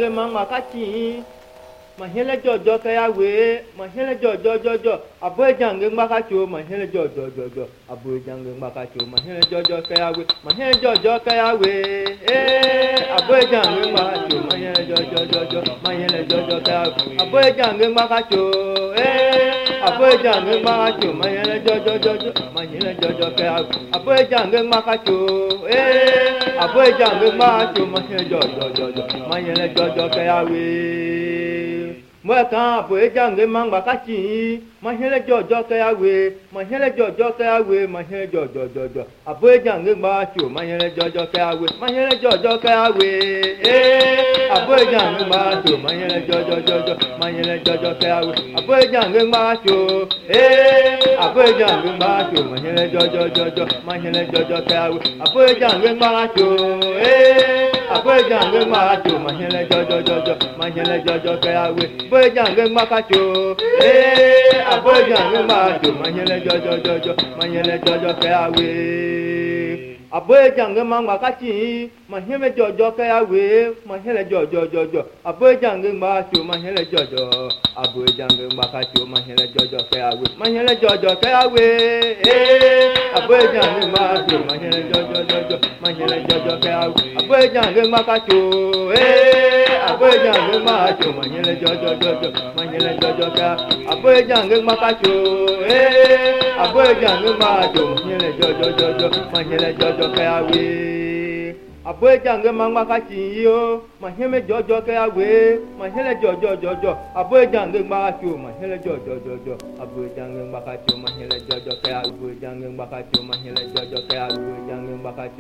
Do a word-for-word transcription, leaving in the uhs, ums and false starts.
jange mama kati mahele jojo kayawe mahele jojo jojo aboy jange makacho mahele jojo jojo aboy jange makacho mahele jojo kayawe mahele jojo kayawe eh aboy jange makacho mahele jojo jojo mahele jojo kayawe aboy jange makacho eh aboy jange makacho mahele jojo jojo mahele jojo kayawe aboy jange makacho eh aboy jange makacho mahele jojo jojo mahele jojo kayawe mwaka aboy jange mangba kachi mahele jojo kayawe mahele jojo kayawe mahele jojo jojo aboy jange makacho mahele jojo kayawe mahele jojo kayawe eh aboy jange makacho mahele jojo jojo mahele jojo kayawe aboy jange makacho eh aboy jange makacho mahele jojo jojo mahele jojo kayawe aboy jange makacho eh aboy jange makacho mahele jojo jojo mahele jojo kayawe aboy jange makacho eh aboy jange makacho mahele jojo jojo mahele jojo kayawe aboy jange mangba kachi mahele jojo kayawe mahele jojo jojo aboy jange makacho mahele jojo aboy jange makacho mahele jojo kayawe mahele jojo kayawe eh aboy jange makacho mahele jojo jojo mahele jojo kayawe aboy jange makacho eh aboy jange makacho mahele jojo jojo mahele jojo kayawe aboy jange makacho eh aboy jange makacho mahele jojo jojo mahele jojo kayawe aboy jange mangba kachi yo mahele jojo kayawe mahele jojo jojo aboy jange makacho mahele jojo jojo aboy jange makacho mahele jojo kayawe aboy jange makacho mahele jojo kayawe aboy jange makacho